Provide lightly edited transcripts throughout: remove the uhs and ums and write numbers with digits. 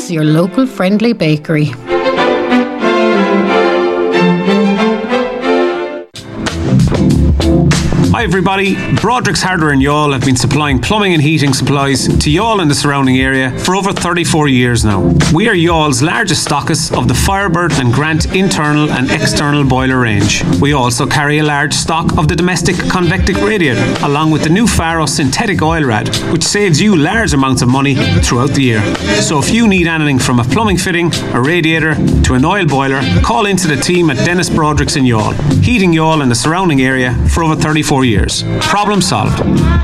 Youghals, your local friendly bakery. Hi everybody, Broderick's Hardware in Youghal have been supplying plumbing and heating supplies to Youghal and the surrounding area for over 34 years now. We are Youghal's largest stockist of the Firebird and Grant internal and external boiler range. We also carry a large stock of the domestic convectic radiator, along with the new Faro synthetic oil rad, which saves you large amounts of money throughout the year. So if you need anything from a plumbing fitting, a radiator to an oil boiler, call into the team at Dennis Broderick's in Youghal, heating Youghal and the surrounding area for over 34 years. Problem solved.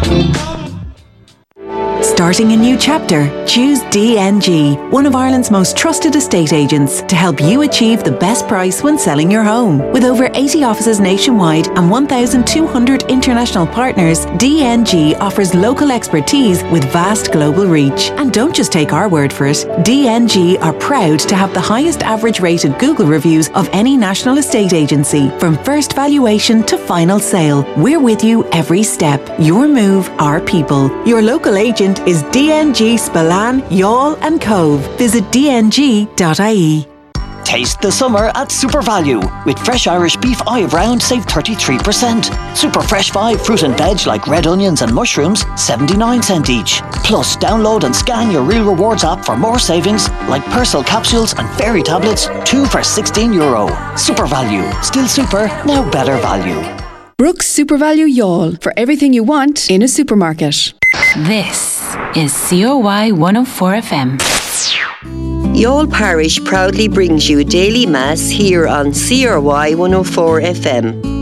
Starting a new chapter? Choose DNG, one of Ireland's most trusted estate agents, to help you achieve the best price when selling your home. With over 80 offices nationwide and 1,200 international partners, DNG offers local expertise with vast global reach. And don't just take our word for it. DNG are proud to have the highest average rated Google reviews of any national estate agency. From first valuation to final sale, we're with you every step. Your move, our people. Your local agent is DNG Spillane, Youghal and Cove. Visit dng.ie. Taste the summer at Super Value. With fresh Irish beef Ive Round, save 33%. Super Fresh 5 fruit and veg like red onions and mushrooms, 79 cents each. Plus, download and scan your Real Rewards app for more savings like Persil capsules and fairy tablets, 2 for €16. Super Value. Still super, now better value. Brooks Super Value Youghal, for everything you want in a supermarket. This is COY 104 FM. Youghal Parish proudly brings you daily mass here on CRY 104 FM.